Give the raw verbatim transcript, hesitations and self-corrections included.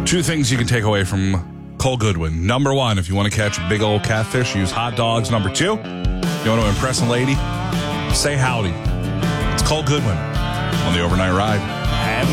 Two things you can take away from Cole Goodwin. Number one, if you want to catch a big old catfish, use hot dogs. Number two, you want to impress a lady, say howdy. It's Cole Goodwin on the Overnight Ride.